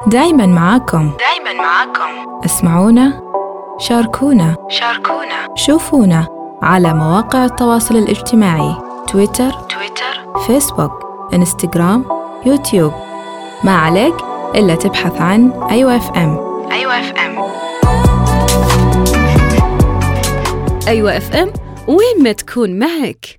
دايماً معاكم. اسمعونا، شاركونا، شوفونا على مواقع التواصل الاجتماعي تويتر، فيسبوك، انستغرام، يوتيوب. ما عليك إلا تبحث عن أيوة اف ام. أيوة اف ام، وين ما تكون معك.